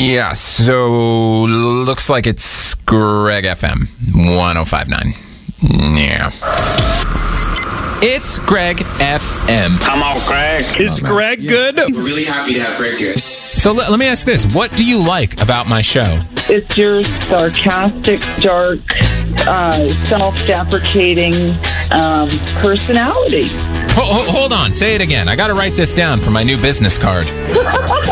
Yeah, so looks like it's Greg FM 105.9. Yeah. It's Greg FM. Come on, Greg. Is Greg good? We're really happy to have Greg here. So let me ask this. What do you like about my show? It's your sarcastic, dark, self-deprecating personality. Hold on. Say it again. I got to write this down for my new business card.